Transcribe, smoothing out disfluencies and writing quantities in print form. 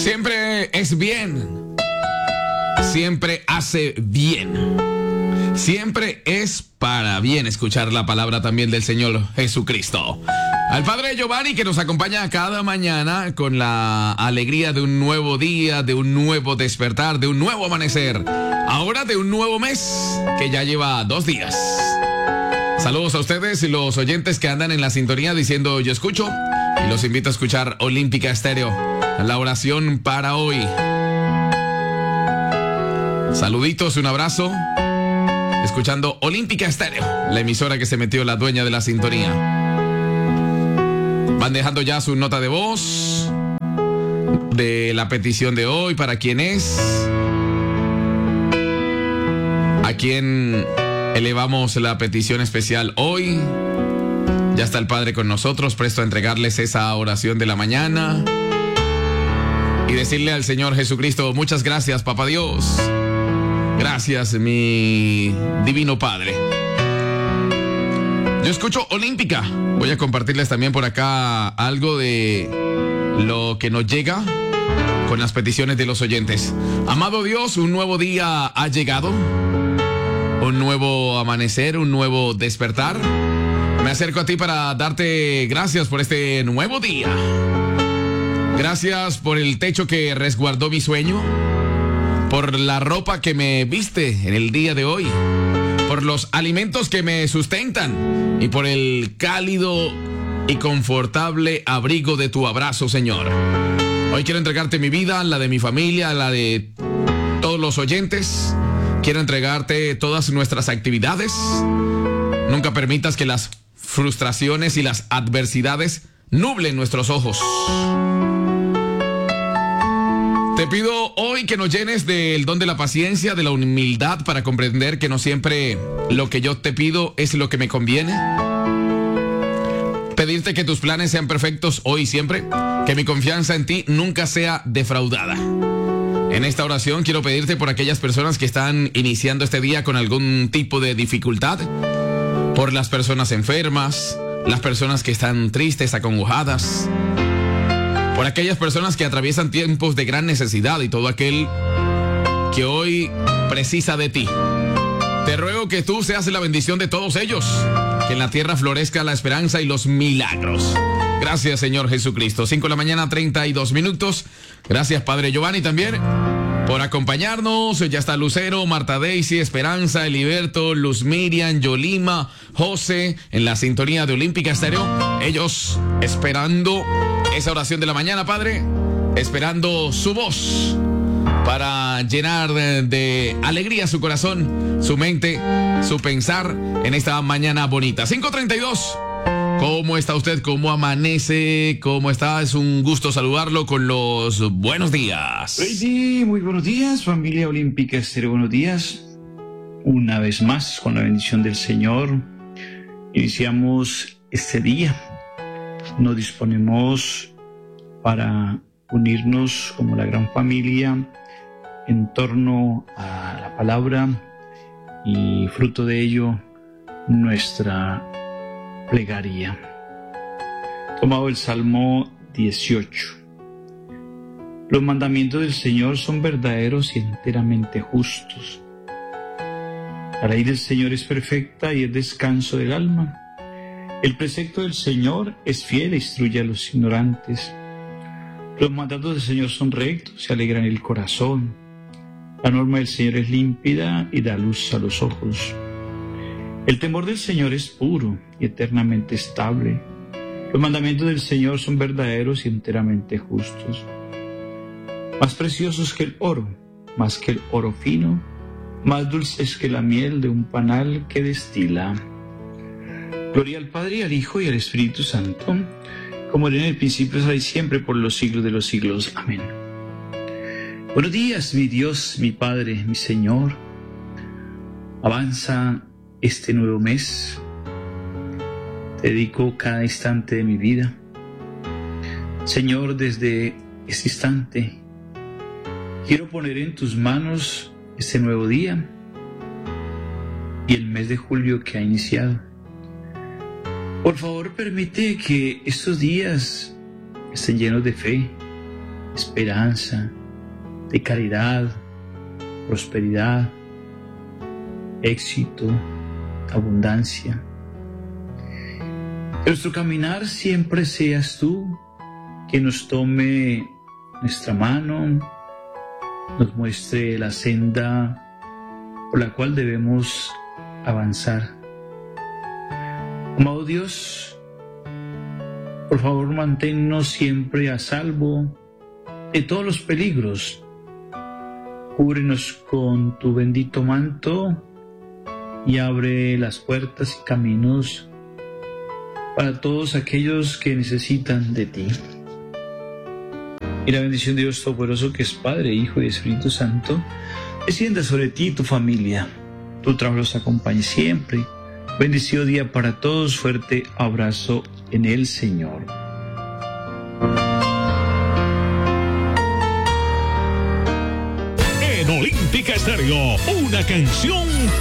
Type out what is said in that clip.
Siempre es bien. Siempre hace bien. Siempre es para bien escuchar la palabra también del Señor Jesucristo. Al Padre Giovanni, que nos acompaña cada mañana con la alegría de un nuevo día, de un nuevo despertar, de un nuevo amanecer. Ahora de un nuevo mes que ya lleva 2 días. Saludos a ustedes y los oyentes que andan en la sintonía diciendo yo escucho. Y los invito a escuchar Olímpica Estéreo, la oración para hoy. Saluditos, un abrazo. Escuchando Olímpica Estéreo, la emisora que se metió la dueña de la sintonía. Van dejando ya su nota de voz de la petición de hoy, para quién es, a quién elevamos la petición especial hoy. Ya está el Padre con nosotros, presto a entregarles esa oración de la mañana y decirle al Señor Jesucristo: muchas gracias, Papá Dios. Gracias, mi divino Padre. Yo escucho Olímpica. Voy a compartirles también por acá algo de lo que nos llega con las peticiones de los oyentes. Amado Dios, un nuevo día ha llegado. Un nuevo amanecer, un nuevo despertar. Me acerco a ti para darte gracias por este nuevo día. Gracias por el techo que resguardó mi sueño. Por la ropa que me viste en el día de hoy, por los alimentos que me sustentan y por el cálido y confortable abrigo de tu abrazo, Señor. Hoy quiero entregarte mi vida, la de mi familia, la de todos los oyentes. Quiero entregarte todas nuestras actividades. Nunca permitas que las frustraciones y las adversidades nublen nuestros ojos. Te pido hoy que nos llenes del don de la paciencia, de la humildad, para comprender que no siempre lo que yo te pido es lo que me conviene. Pedirte que tus planes sean perfectos hoy y siempre, que mi confianza en ti nunca sea defraudada. En esta oración quiero pedirte por aquellas personas que están iniciando este día con algún tipo de dificultad, por las personas enfermas, las personas que están tristes, acongojadas, por aquellas personas que atraviesan tiempos de gran necesidad y todo aquel que hoy precisa de ti. Te ruego que tú seas la bendición de todos ellos, que en la tierra florezca la esperanza y los milagros. Gracias, Señor Jesucristo. 5 de la mañana, 32 minutos. Gracias, Padre Giovanni, también por acompañarnos. Ya está Lucero, Marta Daisy, Esperanza, Eliberto, Luz Miriam, Yolima, José, en la sintonía de Olímpica Estéreo. Ellos esperando esa oración de la mañana, Padre, esperando su voz para llenar de alegría su corazón, su mente, su pensar en esta mañana bonita. 5:32. ¿Cómo está usted? ¿Cómo amanece? ¿Cómo está? Es un gusto saludarlo con los buenos días. Sí, muy buenos días, familia Olímpica Estéreo. Buenos días. Una vez más, con la bendición del Señor, iniciamos este día. Nos disponemos para unirnos como la gran familia en torno a la palabra y fruto de ello nuestra plegaria. Tomado el Salmo 18. Los mandamientos del Señor son verdaderos y enteramente justos. La ley del Señor es perfecta y es descanso del alma. El precepto del Señor es fiel e instruye a los ignorantes. Los mandatos del Señor son rectos y alegran el corazón. La norma del Señor es límpida y da luz a los ojos. El temor del Señor es puro y eternamente estable. Los mandamientos del Señor son verdaderos y enteramente justos. Más preciosos que el oro, más que el oro fino, más dulces que la miel de un panal que destila. Gloria al Padre, y al Hijo, y al Espíritu Santo, como era en el principio, ahora y siempre, por los siglos de los siglos. Amén. Buenos días, mi Dios, mi Padre, mi Señor. Avanza este nuevo mes. Te dedico cada instante de mi vida. Señor, desde este instante, quiero poner en tus manos este nuevo día y el mes de julio que ha iniciado. Por favor, permite que estos días estén llenos de fe, esperanza, de caridad, prosperidad, éxito, abundancia. Que nuestro caminar siempre seas tú, que nos tome nuestra mano, nos muestre la senda por la cual debemos avanzar. Amado Dios, por favor manténnos siempre a salvo de todos los peligros. Cúbrenos con tu bendito manto y abre las puertas y caminos para todos aquellos que necesitan de ti. Y la bendición de Dios Todopoderoso, que es Padre, Hijo y Espíritu Santo, descienda sobre ti y tu familia. Tu trabajo los acompañe siempre. Bendecido día para todos. Fuerte abrazo en el Señor. En Olímpica Estéreo, una canción